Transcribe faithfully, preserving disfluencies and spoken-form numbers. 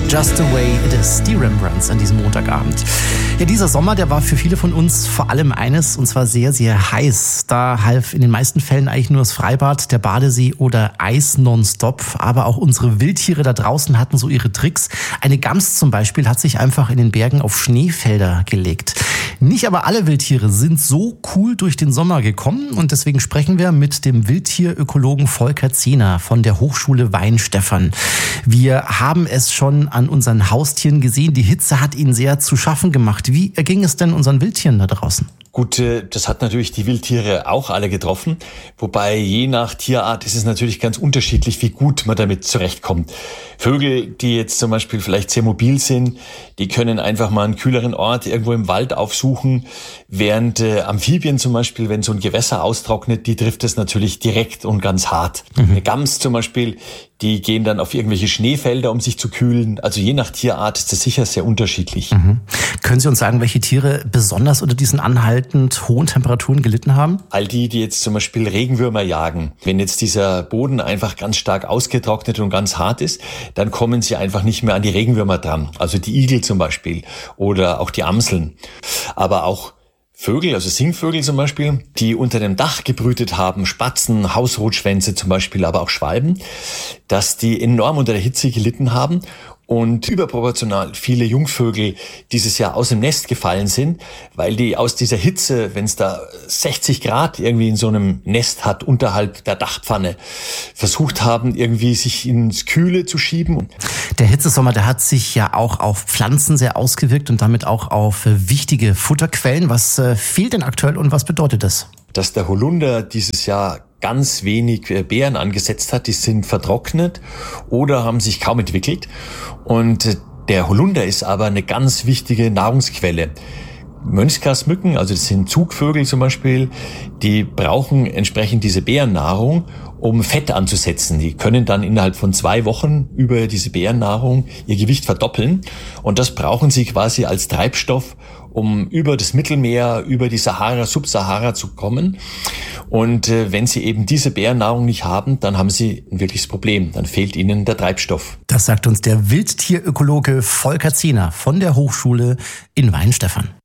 Just the way it is, die Rembrandts an diesem Montagabend. Ja, dieser Sommer, der war für viele von uns vor allem eines, und zwar sehr, sehr heiß. Da half in den meisten Fällen eigentlich nur das Freibad, der Badesee oder Eis nonstop. Aber auch unsere Wildtiere da draußen hatten so ihre Tricks. Eine Gams zum Beispiel hat sich einfach in den Bergen auf Schneefelder gelegt. Nicht aber alle Wildtiere sind so cool durch den Sommer gekommen, und deswegen sprechen wir mit dem Wildtierökologen Volker Zehner von der Hochschule Weihenstephan. Wir haben es schon an unseren Haustieren gesehen, die Hitze hat ihnen sehr zu schaffen gemacht. Wie erging es denn unseren Wildtieren da draußen? Gut, das hat natürlich die Wildtiere auch alle getroffen, wobei je nach Tierart ist es natürlich ganz unterschiedlich, wie gut man damit zurechtkommt. Vögel, die jetzt zum Beispiel vielleicht sehr mobil sind, die können einfach mal einen kühleren Ort irgendwo im Wald aufsuchen, während äh, Amphibien zum Beispiel, wenn so ein Gewässer austrocknet, die trifft es natürlich direkt und ganz hart. Mhm. Eine Gams zum Beispiel, die gehen dann auf irgendwelche Schneefelder, um sich zu kühlen. Also je nach Tierart ist das sicher sehr unterschiedlich. Mhm. Können Sie uns sagen, welche Tiere besonders unter diesen anhaltend hohen Temperaturen gelitten haben? All die, die jetzt zum Beispiel Regenwürmer jagen. Wenn jetzt dieser Boden einfach ganz stark ausgetrocknet und ganz hart ist, dann kommen sie einfach nicht mehr an die Regenwürmer dran. Also die Igel zum Beispiel oder auch die Amseln. Aber auch Vögel, also Singvögel zum Beispiel, die unter dem Dach gebrütet haben, Spatzen, Hausrotschwänze zum Beispiel, aber auch Schwalben, dass die enorm unter der Hitze gelitten haben und überproportional viele Jungvögel dieses Jahr aus dem Nest gefallen sind, weil die aus dieser Hitze, wenn es da sechzig Grad irgendwie in so einem Nest hat, unterhalb der Dachpfanne, versucht haben, irgendwie sich ins Kühle zu schieben. Der Hitzesommer, der hat sich ja auch auf Pflanzen sehr ausgewirkt und damit auch auf wichtige Futterquellen. Was fehlt denn aktuell und was bedeutet das? Dass der Holunder dieses Jahr ganz wenig Beeren angesetzt hat, die sind vertrocknet oder haben sich kaum entwickelt. Und der Holunder ist aber eine ganz wichtige Nahrungsquelle. Mönchsgrasmücken, also das sind Zugvögel zum Beispiel, die brauchen entsprechend diese Beerennahrung, um Fett anzusetzen. Die können dann innerhalb von zwei Wochen über diese Beerennahrung ihr Gewicht verdoppeln. Und das brauchen sie quasi als Treibstoff, um über das Mittelmeer, über die Sahara, Subsahara zu kommen. Und äh, wenn sie eben diese Beerennahrung nicht haben, dann haben sie ein wirkliches Problem. Dann fehlt ihnen der Treibstoff. Das sagt uns der Wildtierökologe Volker Zehner von der Hochschule in Weihenstephan.